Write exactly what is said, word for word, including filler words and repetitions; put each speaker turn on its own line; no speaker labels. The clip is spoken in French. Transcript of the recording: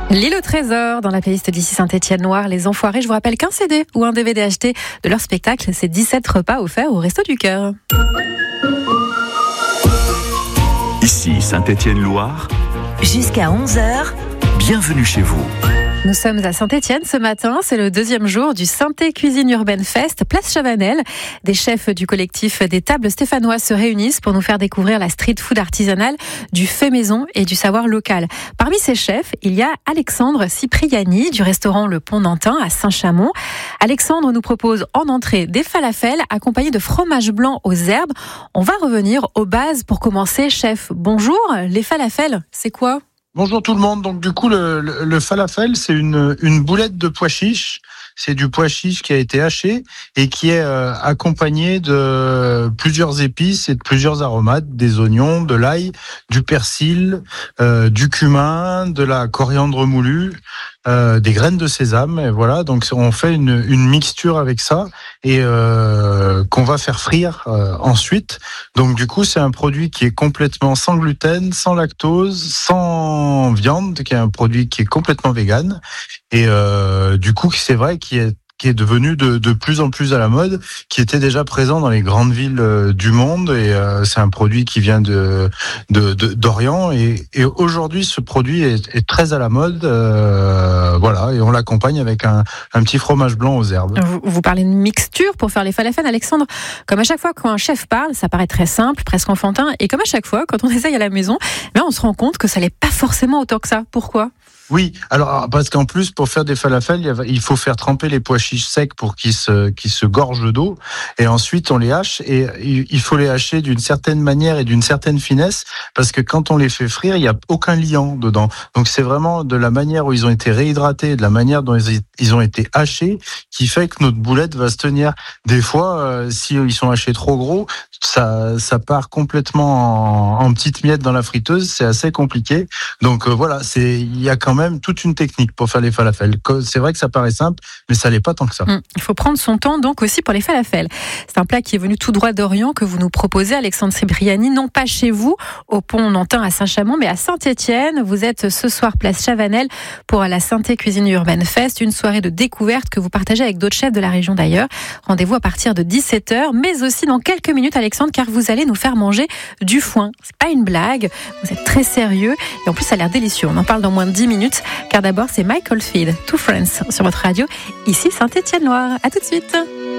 L'île au trésor, dans la playlist d'ici Saint-Étienne-Loire, Les Enfoirés. Je vous rappelle qu'un C D ou un D V D acheté de leur spectacle, c'est dix-sept repas offerts au Resto du Cœur.
Ici Saint-Étienne-Loire.
Jusqu'à onze heures.
Bienvenue chez vous.
Nous sommes à Saint-Étienne ce matin, c'est le deuxième jour du Synthé Cuisine Urbaine Fest, place Chavanel. Des chefs du collectif des tables stéphanoises se réunissent pour nous faire découvrir la street food artisanale, du fait maison et du savoir local. Parmi ces chefs, il y a Alexandre Cipriani du restaurant Le Pont Nantin à Saint-Chamond. Alexandre nous propose en entrée des falafels accompagnés de fromage blanc aux herbes. On va revenir aux bases pour commencer. Chef, bonjour, les falafels, c'est quoi ?
Bonjour tout le monde. Donc du coup, le, le, le falafel, c'est une, une boulette de pois chiche. C'est du pois chiche qui a été haché et qui est euh, accompagné de plusieurs épices et de plusieurs aromates, des oignons, de l'ail, du persil, euh, du cumin, de la coriandre moulue, euh, des graines de sésame. Et voilà, donc on fait une, une mixture avec ça et euh, qu'on va faire frire euh, ensuite. Donc du coup, c'est un produit qui est complètement sans gluten, sans lactose, sans viande, qui est un produit qui est complètement vegan. Et euh, du coup, c'est vrai qu'il est qui est devenu de, de plus en plus à la mode, qui était déjà présent dans les grandes villes euh, du monde, et euh, c'est un produit qui vient de, de, de d'Orient, et, et aujourd'hui ce produit est, est très à la mode, euh, voilà, et on l'accompagne avec un, un petit fromage blanc aux herbes.
Vous, vous parlez de mixture pour faire les falafels, Alexandre. Comme à chaque fois quand un chef parle, ça paraît très simple, presque enfantin, et comme à chaque fois quand on essaye à la maison, ben on se rend compte que ça n'est pas forcément autant que ça. Pourquoi ?
Oui, alors parce qu'en plus pour faire des falafels, il faut faire tremper les pois chiches secs pour qu'ils se qu'ils se gorgent d'eau, et ensuite on les hache, et il faut les hacher d'une certaine manière et d'une certaine finesse, parce que quand on les fait frire, il y a aucun liant dedans. Donc c'est vraiment de la manière où ils ont été réhydratés, de la manière dont ils ont été hachés, qui fait que notre boulette va se tenir. Des fois, euh, si ils sont hachés trop gros, ça ça part complètement en, en petites miettes dans la friteuse. C'est assez compliqué. Donc euh, voilà, c'est il y a quand même toute une technique pour faire les falafels. C'est vrai que ça paraît simple, mais ça l'est pas tant que ça.
Mmh, il faut prendre son temps donc aussi pour les falafels. C'est un plat qui est venu tout droit d'Orient que vous nous proposez, Alexandre Cipriani, non pas chez vous, au Pont Nantin à Saint-Chamond, mais à Saint-Étienne. Vous êtes ce soir place Chavanel pour la Synthé Cuisine Urbaine Fest, une soirée de découverte que vous partagez avec d'autres chefs de la région d'ailleurs. Rendez-vous à partir de dix-sept heures, mais aussi dans quelques minutes, Alexandre, car vous allez nous faire manger du foin. C'est pas une blague, vous êtes très sérieux et en plus ça a l'air délicieux. On en parle dans moins de dix minutes. Car d'abord, c'est Michael Field, Two Friends sur votre radio, ici Saint-Étienne-Loire. À tout de suite.